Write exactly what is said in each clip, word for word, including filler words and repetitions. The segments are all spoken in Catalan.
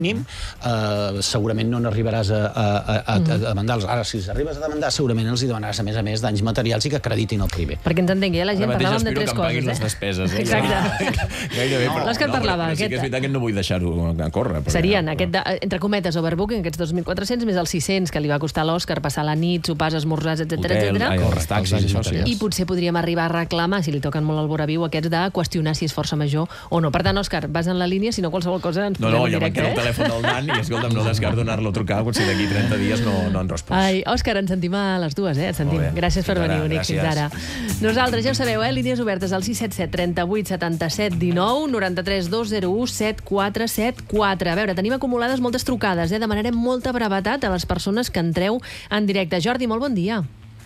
mínim, eh, segurament no n'arribaràs a, a, a, a, a demandar-los. Ara, si arribes a demandar, segurament els hi demanaràs, a més a més, danys materials i que acreditin el primer. Perquè ens entengui, eh? La gent parlàvem de tres coses. Ara mateix aspiro que em paguin les despeses. Eh? Exacte. Gairebé. No, L'Òscar no, parlava. Però, però sí que és veritat que no vull deixar-ho a córrer. Perquè, serien, però... aquest de, entre cometes, overbooking, aquests dos mil quatre-cents, més els sis-cents que li va costar a l'Òscar passar la nit, sopars, esmorzars, etcètera, etcètera. Els taxis, això sí. I potser podríem arribar a reclamar, si li toquen molt al voraviu, aquests de qüestionar si és força major o no. Per tant, Òscar, vas en la línia, si no qualsevol cosa ens no, posem no, en directe. No, no, ja m'han quedat el telèfon del nan i, escolta'm, no descarto anar-lo a trucar si d'aquí trenta dies no, no han respost. Ai, Òscar, ens sentim a les dues, eh? Et sentim. Gràcies per venir, Bonic, fins ara. Nosaltres, ja ho sabeu, eh? Línies obertes al sis set set, trenta-vuit, setanta-set, dinou, noranta-tres, dos zero u, set quatre set quatre. A veure, tenim acumulades moltes trucades, eh? Demanarem molta brevetat a les persones que entreu en directe. Jordi, molt bon dia.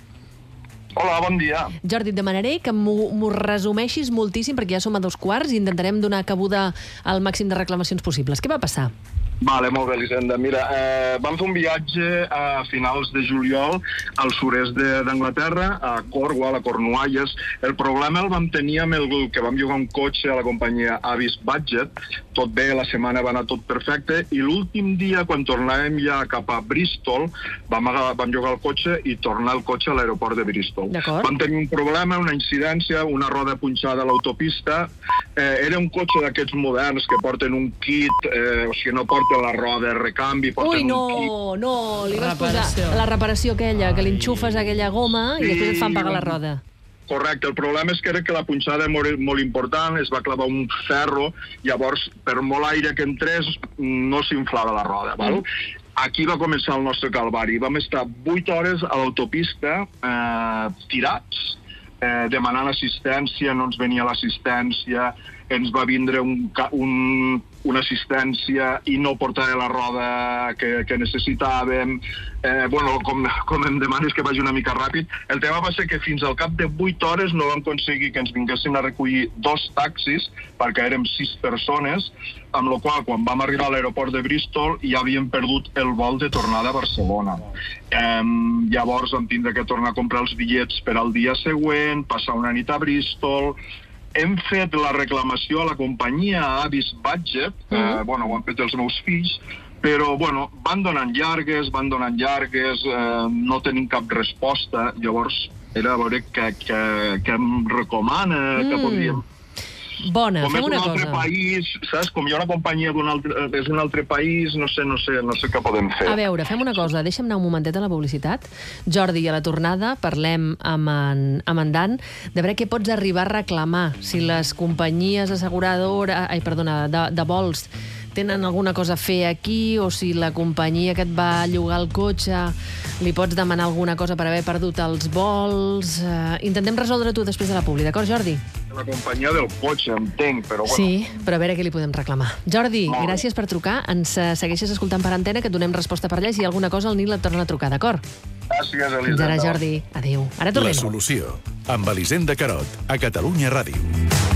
Hola, bon dia. Jordi, et demanaré que m'ho resumeixis moltíssim, perquè ja som a dos quarts i intentarem donar cabuda al màxim de reclamacions possibles. Què va passar? Vale, molt bé, Elisenda. Mira, eh, vam fer un viatge a finals de juliol al sud-est d'Anglaterra, a Cornwall, a Cornualles. El problema el vam tenir amb el que vam llogar un cotxe a la companyia Avis Budget. Tot bé, la setmana va anar tot perfecte, i l'últim dia, quan tornàvem ja cap a Bristol, vam, vam llogar el cotxe i tornar el cotxe a l'aeroport de Bristol. Vam tenir un problema, una incidència, una roda punxada a l'autopista. Eh, era un cotxe d'aquests moderns que porten un kit, eh, o sigui, no porten la roda de recanvi, porten Ui, no, un kit. no, no, li vas posar la reparació aquella, que li enxufes aquella goma i després et fan pagar la roda. Correcte, el problema és que era que la punxada era molt, molt important, es va clavar un ferro, llavors, per molt aire que entrés, no s'inflava la roda, val? Mm. Aquí va començar el nostre calvari. Vam estar vuit hores a l'autopista eh, tirats, eh, demanant assistència, no ens venia l'assistència, ens va vindre un, un, una assistència i no portava la roda que, que necessitàvem. Eh, bueno, com, com em demanes que vagi una mica ràpid, el tema va ser que fins al cap de vuit hores no vam aconseguir que ens vinguessin a recollir dos taxis, perquè érem sis persones, amb la qual quan vam arribar a l'aeroport de Bristol ja havíem perdut el vol de tornada a Barcelona. Eh, llavors vam tindre que tornar a comprar els bitllets per al dia següent, passar una nit a Bristol. Hem fet la reclamació a la companyia Avis Budget, eh, bueno, ho han fet els meus fills, però, bueno, van donant llargues, van donant llargues, eh, no tenim cap resposta, llavors era a veure què, què, què em recomana, mm. què podríem... Bona, com fem una cosa. Com és un altre país, saps? Com hi ha una companyia d'un altre, és un altre país, no sé, no sé, no sé què podem fer. A veure, fem una cosa, deixa'm anar un momentet a la publicitat. Jordi, a la tornada parlem amb en, amb en Dan de veure què pots arribar a reclamar, si les companyies asseguradores, ai, perdona, de, de vols tenen alguna cosa a fer aquí, o si la companyia que et va llogar el cotxe li pots demanar alguna cosa per haver perdut els vols. Uh, intentem resoldre tu després de la publi, d'acord, Jordi? La companyia del cotxe, entenc, però bueno. Sí, però a veure què li podem reclamar. Jordi, gràcies per trucar. Ens segueixes escoltant per antena, que et donem resposta per allà, i si hi ha alguna cosa el Nil et torna a trucar, d'acord? Gràcies, Elisenda. Fins ara, Jordi. Adéu. Ara tornem. La solució, amb Elisenda Carot, a Catalunya Ràdio.